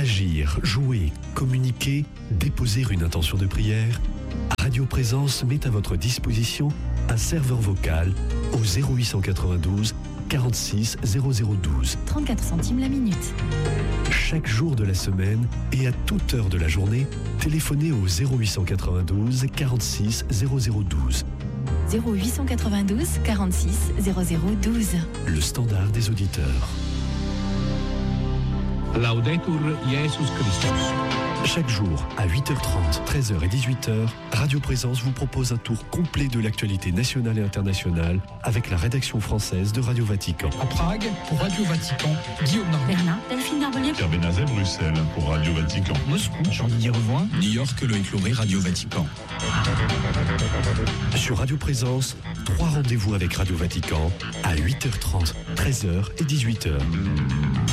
Agir, jouer, communiquer, déposer une intention de prière, Radio Présence met à votre disposition un serveur vocal au 0892 46 0012. 34 centimes la minute. Chaque jour de la semaine et à toute heure de la journée, téléphonez au 0892 46 0012. 0892 46 0012. Le standard des auditeurs. Laudetur Jesus Christus. Chaque jour, à 8h30, 13h et 18h, Radio Présence vous propose un tour complet de l'actualité nationale et internationale avec la rédaction française de Radio Vatican. À Prague, pour Radio Vatican, Guillaume Narbonne. Berlin, Delphine Narbonnier. Pierre Benazet, Bruxelles, pour Radio Vatican. Moscou, Jean-Didier Revoin. New York, Loïc Lauré, Radio Vatican. Sur Radio Présence, 3 rendez-vous avec Radio Vatican à 8h30, 13h et 18h.